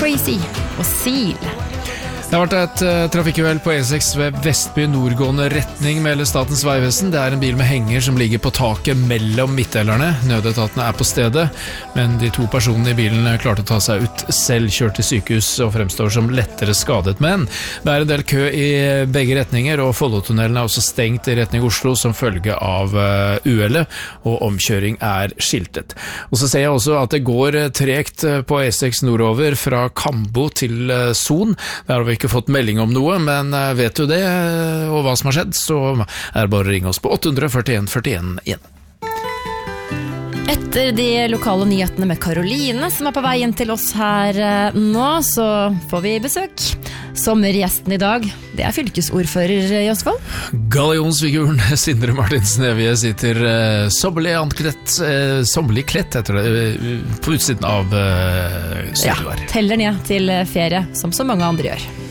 Crazy og Seal. Det har vært et trafikkuhell på E6 ved Vestby nordgående retning, melder Statens vegvesen. Det er en bil med henger som ligger på taket mellom midtdelerne. Nødetatene er på stedet, men de 2 personene i bilen klarte å ta seg ut selv, kjørt til sykehus og fremstår som lettere skadet. Men det er en del kø i begge retninger, og Follotunnelen er også stengt i retning Oslo som følge av uhellet, og omkjøring er skiltet. Og så ser jeg også at det går tregt på E6 nordover fra Kambo til Son. Der har vi ikke fått melding om noe, men vet du det, og hva som har skjedd, så er det bare å ringe oss på 841 41 1. Etter de lokale nyhetene med Karoline, som er på veien til oss her nå, så får vi besøk. Sommergjesten i dag, det er fylkesordfører i Østfold. Gallionsfiguren Sindre Martinsen Evje sitter sommerlig klett heter det, på utsiden av Sørgård. Ja, teller ned til ferie, som så mange andre gjør.